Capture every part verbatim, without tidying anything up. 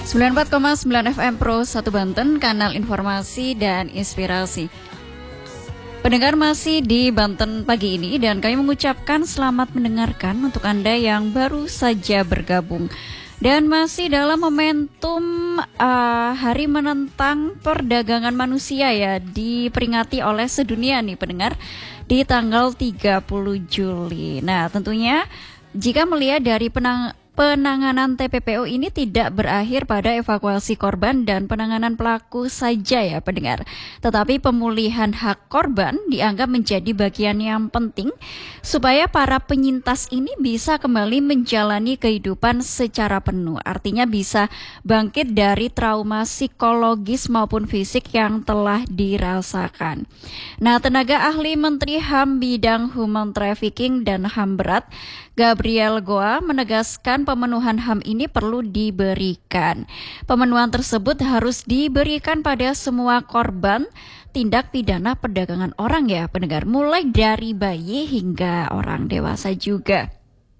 sembilan puluh empat koma sembilan F M Pro satu Banten, kanal informasi dan inspirasi. Pendengar masih di Banten pagi ini dan kami mengucapkan selamat mendengarkan untuk Anda yang baru saja bergabung. Dan masih dalam momentum uh, Hari Menentang Perdagangan Manusia ya, diperingati oleh sedunia nih pendengar di tanggal tiga puluh Juli. Nah tentunya jika melihat dari penang penanganan T P P O ini tidak berakhir pada evakuasi korban dan penanganan pelaku saja ya pendengar. Tetapi pemulihan hak korban dianggap menjadi bagian yang penting supaya para penyintas ini bisa kembali menjalani kehidupan secara penuh. Artinya bisa bangkit dari trauma psikologis maupun fisik yang telah dirasakan. Nah, tenaga ahli Menteri H A M bidang Human Trafficking dan H A M Berat, Gabriel Goa, menegaskan pemenuhan H A M ini perlu diberikan. Pemenuhan tersebut harus diberikan pada semua korban tindak pidana perdagangan orang ya pendengar, mulai dari bayi hingga orang dewasa juga.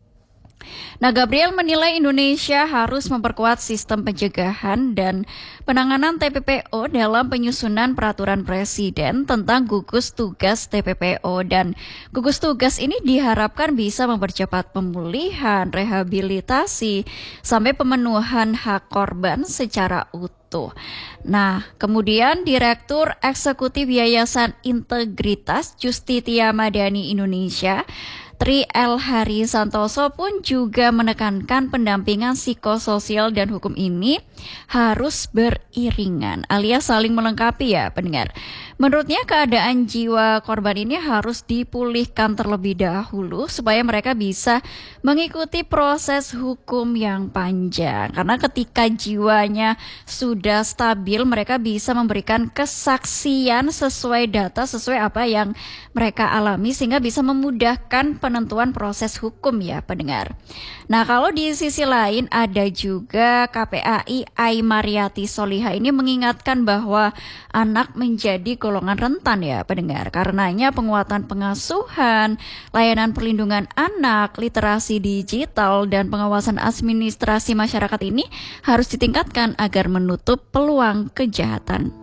Nah, Gabriel menilai Indonesia harus memperkuat sistem pencegahan dan penanganan T P P O dalam penyusunan peraturan presiden tentang gugus tugas T P P O, dan gugus tugas ini diharapkan bisa mempercepat pemulihan, rehabilitasi, sampai pemenuhan hak korban secara utuh. Nah, kemudian Direktur Eksekutif Yayasan Integritas Justitia Madani Indonesia, Tri L. Hari Santoso pun juga menekankan pendampingan psikososial dan hukum ini harus beriringan alias saling melengkapi ya pendengar. Menurutnya keadaan jiwa korban ini harus dipulihkan terlebih dahulu supaya mereka bisa mengikuti proses hukum yang panjang. Karena ketika jiwanya sudah stabil, mereka bisa memberikan kesaksian sesuai data, sesuai apa yang mereka alami sehingga bisa memudahkan penentuan proses hukum ya pendengar. Nah, kalau di sisi lain ada juga K P A I Ai Mariati Soliha ini mengingatkan bahwa anak menjadi golongan rentan ya pendengar. Karenanya penguatan pengasuhan, layanan perlindungan anak, literasi digital, dan pengawasan administrasi masyarakat ini harus ditingkatkan agar menutup peluang kejahatan.